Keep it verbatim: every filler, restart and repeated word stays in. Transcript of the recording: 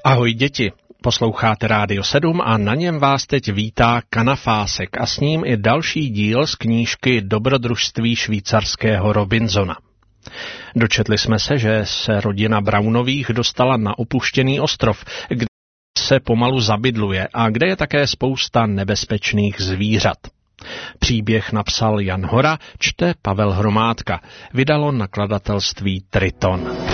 Ahoj děti, posloucháte Rádio sedm a na něm vás teď vítá Kanafásek a s ním i další díl z knížky Dobrodružství švýcarského Robinsona. Dočetli jsme se, že se rodina Brownových dostala na opuštěný ostrov, kde se pomalu zabydluje a kde je také spousta nebezpečných zvířat. Příběh napsal Jan Hora, čte Pavel Hromádka, vydalo nakladatelství Triton.